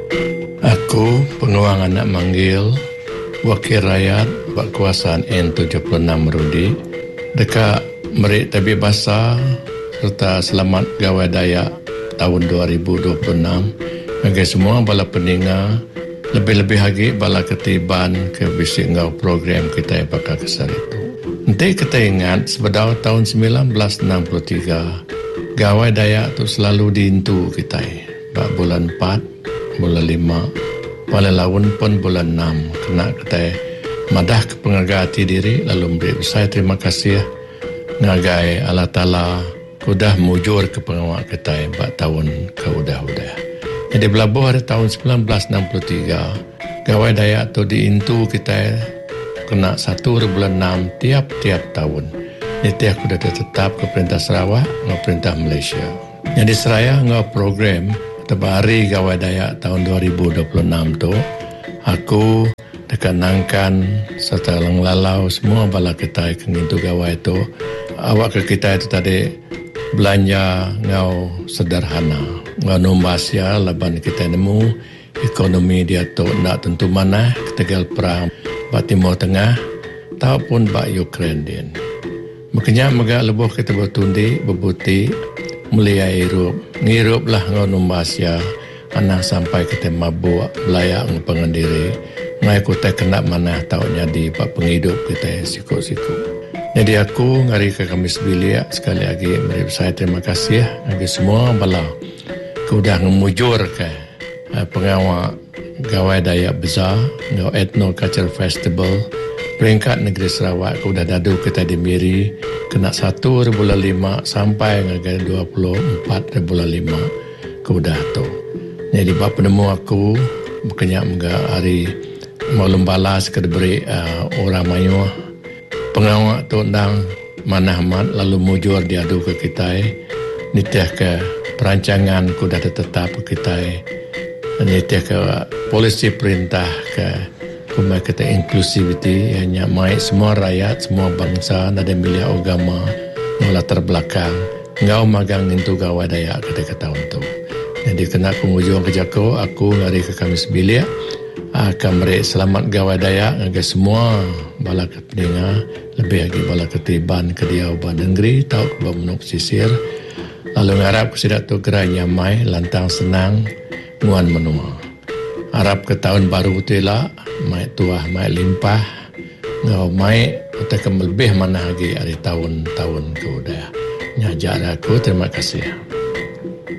Aku penguang anak manggil wakil rakyat berkuasaan N76 Merudi dekat merik tabik basah serta selamat gawai Dayak tahun 2026 bagi semua bala pendengar, lebih-lebih lagi bala ketiban ke bisik ngau program kita yang bakal kesal itu. Nanti kita ingat sebedau tahun 1963 gawai Dayak tu selalu diintu kita. Bulan 4, bulan 5, bulan lawan pun bulan 6 kena kita madah ke pengagati diri lalu beri saya terima kasih ngagai Allah Ta'ala kudah mujur ke pengawal kita bak tahun ke udah-udah. Jadi belabuh hari tahun 1963 gawai Dayak tu diintu kita kena 1 bulan 6 tiap-tiap tahun. Ini aku dah tetap ke Perintah Sarawak dengan Perintah Malaysia. Jadi seraya dengan program Tebari Gawai Dayak tahun 2026 tu, aku dekanangkan serta langlalau semua bala kita yang itu gawai tu. Awak ke kita itu tadi belanja ngau sederhana. Ngau numbasia laban kita nemu ekonomi dia tu nak tentu mana ketegal perang bak Timur Tengah ataupun bak Ukraine din. Makanya megak lebuh kita bertundi berbuti mulia ngirup lah ngau numbasia anak sampai kita mabuk belayak ng pengendiri ngai kita kena mana tau jadi bak penghidup kita siku-siku. Jadi aku ngari ke Kamis Bilik sekali lagi beri saya terima kasih bagi semua bala kudah ngemujur ke pengawal gawai Dayak besar ngau Ethno Culture Festival peringkat negeri Sarawak kudah dadu kita di Miri kena 1 bulan 5 sampai ngagai 24 bulan 5 kudah tu. Jadi bab penemu aku berkenyak mga hari maklum balas ke diberi orang mayu pengawal tu ndang manahamat lalu mujur diadu ke kita nitiah ke perancangan kudah tetap ke kita nitiah ke polisi perintah ke kumai kita inclusivity hanya mai semua rakyat semua bangsa nada milia agama latar belakang ngau magang itu gawai Dayak ketika tahun tu. Jadi kena penghujung kerjaku aku ngari ke Kamis Bilik akan beri selamat gawai Dayak ngagai semua bala kependengar lebih lagi bala ketiban kediau ban negeri tau ke menuk sisir lalu ngarap sidak tu gerai nyamai lantang senang muan menua. Harap ke tahun baru tu lah mai tuah mai limpah ngau mai utakam lebih mana lagi hari tahun-tahun ke udah. Nyajar aku terima kasih.